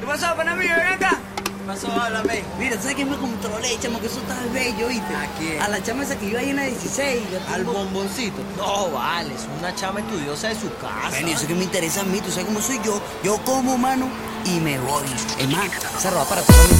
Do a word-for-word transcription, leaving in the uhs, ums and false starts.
¿Qué pasó, pana mío? Ven acá. ¿Qué pasó? Háblame. Mira, ¿sabes quién me controlé, chamo? Que eso está bello, ¿oíste? ¿A quién? A la chama esa que iba ahí en la dieciséis. yo Al tengo- bomboncito. No, vale, es una chama estudiosa de su casa. Bueno, y eso que me interesa a mí, tú sabes cómo soy yo. Yo como, mano, y me voy. Es más, se roba para todo.